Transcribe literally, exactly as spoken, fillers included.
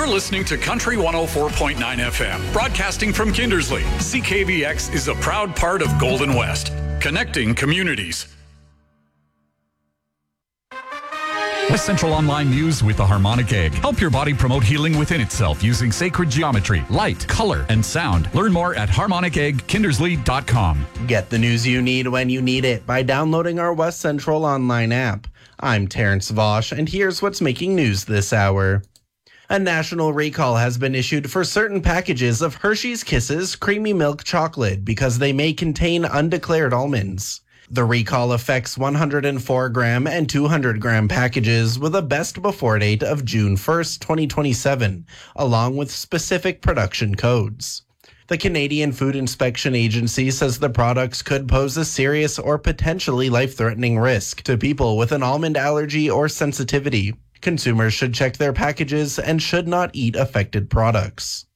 You're listening to Country one oh four point nine F M, broadcasting from Kindersley. C K V X is a proud part of Golden West, connecting communities. West Central Online News with the Harmonic Egg. Help your body promote healing within itself using sacred geometry, light, color, and sound. Learn more at harmonic egg kindersley dot com. Get the news you need when you need it by downloading our West Central Online app. I'm Terrence Vosch, and here's what's making news this hour. A national recall has been issued for certain packages of Hershey's Kisses creamy milk chocolate because they may contain undeclared almonds. The recall affects one hundred four gram and two hundred gram packages with a best before date of June first, twenty twenty-seven, along with specific production codes. The Canadian Food Inspection Agency says the products could pose a serious or potentially life-threatening risk to people with an almond allergy or sensitivity. Consumers should check their packages and should not eat affected products.